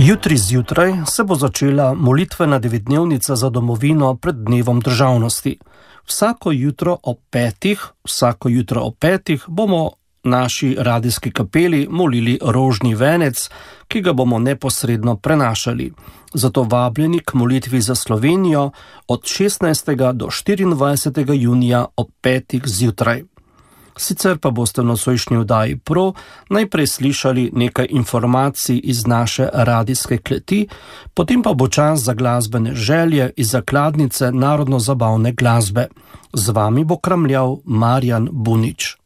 Jutri zjutraj se bo začela molitvena 9-dnevnica za domovino pred dnevom državnosti. Vsako jutro ob 5 bomo naši radijski kapeli molili rožni venec, ki ga bomo neposredno prenašali. Zato vabljeni k molitvi za Slovenijo od 16. do 24. junija ob 5. zjutraj. Sicer pa boste v nocojšnji oddaji Pro najprej slišali nekaj informacij iz naše radijske kleti, potem pa bo čas za glasbene želje iz zakladnice narodno-zabavne glasbe. Z vami bo kramljal Marjan Bunič.